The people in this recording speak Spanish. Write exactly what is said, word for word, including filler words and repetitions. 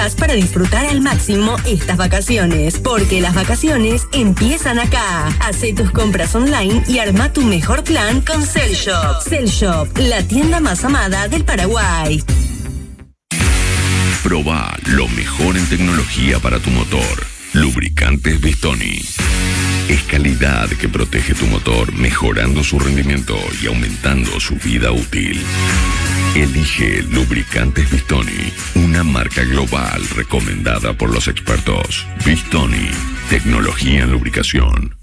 para disfrutar al máximo estas vacaciones, porque las vacaciones empiezan acá. Hacé tus compras online y arma tu mejor plan con Cellshop. Cellshop, la tienda más amada del Paraguay. Proba lo mejor en tecnología para tu motor. Lubricantes Bistoni. Es calidad que protege tu motor, mejorando su rendimiento y aumentando su vida útil. Elige Lubricantes Bistoni, una marca global recomendada por los expertos. Bistoni, tecnología en lubricación.